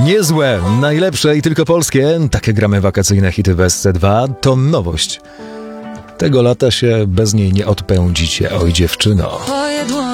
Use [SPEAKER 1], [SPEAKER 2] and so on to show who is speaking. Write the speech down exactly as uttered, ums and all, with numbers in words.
[SPEAKER 1] niezłe, najlepsze i tylko polskie. Takie gramy wakacyjne hity w S C dwa. To nowość. Tego lata się bez niej nie odpędzicie, oj dziewczyno.